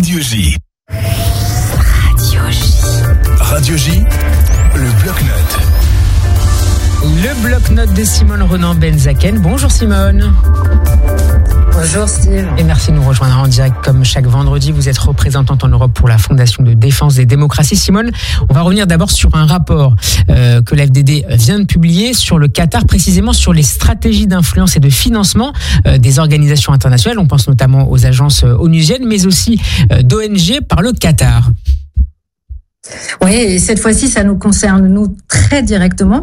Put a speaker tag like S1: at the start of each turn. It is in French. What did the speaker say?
S1: Radio J. Radio J, le bloc-notes.
S2: Le bloc-notes de Simone Ronan-Benzaken. Bonjour Simone.
S3: Bonjour Steve.
S2: Et merci de nous rejoindre en direct comme chaque vendredi. Vous êtes représentante en Europe pour la Fondation de défense des démocraties. Simone, on va revenir d'abord sur un rapport que l'FDD vient de publier sur le Qatar, précisément sur les stratégies d'influence et de financement des organisations internationales. On pense notamment aux agences onusiennes, mais aussi d'ONG par le Qatar.
S3: Oui, et cette fois-ci, ça nous concerne, nous, très directement.